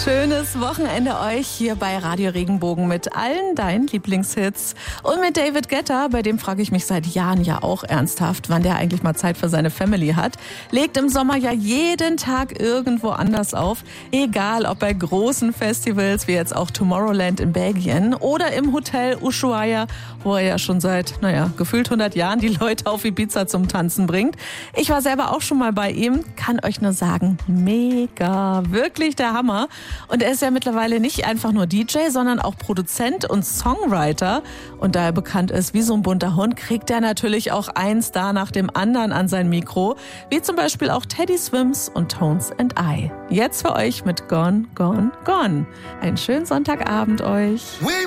Schönes Wochenende euch hier bei Radio Regenbogen mit allen deinen Lieblingshits. Und mit David Guetta, bei dem frage ich mich seit Jahren ja auch ernsthaft, wann der eigentlich mal Zeit für seine Family hat. Legt im Sommer ja jeden Tag irgendwo anders auf. Egal ob bei großen Festivals wie jetzt auch Tomorrowland in Belgien oder im Hotel Ushuaia, wo er ja schon seit, gefühlt 100 Jahren die Leute auf Ibiza zum Tanzen bringt. Ich war selber auch schon mal bei ihm, kann euch nur sagen, mega, wirklich der Hammer. Und er ist ja mittlerweile nicht einfach nur DJ, sondern auch Produzent und Songwriter. Und da er bekannt ist wie so ein bunter Hund, kriegt er natürlich auch einen Star nach dem anderen an sein Mikro, wie zum Beispiel auch Teddy Swims und Tones and I. Jetzt für euch mit Gone, Gone, Gone. Einen schönen Sonntagabend euch.